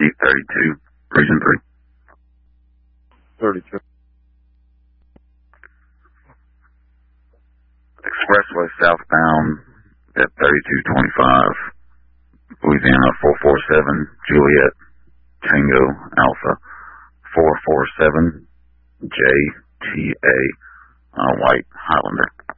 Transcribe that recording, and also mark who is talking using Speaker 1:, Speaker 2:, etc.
Speaker 1: Jeep 32, Region 3.
Speaker 2: 32.
Speaker 1: Expressway southbound at 3225, Louisiana 447, Juliet, Tango, Alpha, 447, JTA, White Highlander.